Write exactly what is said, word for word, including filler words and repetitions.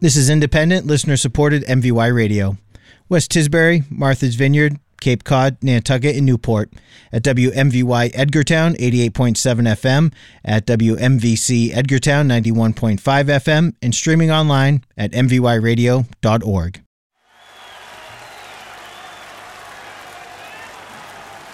This is independent, listener-supported M V Y Radio. West Tisbury, Martha's Vineyard, Cape Cod, Nantucket, and Newport. At W M V Y Edgartown, eighty-eight point seven F M. At W M V C Edgartown, ninety-one point five F M. And streaming online at m v y radio dot org.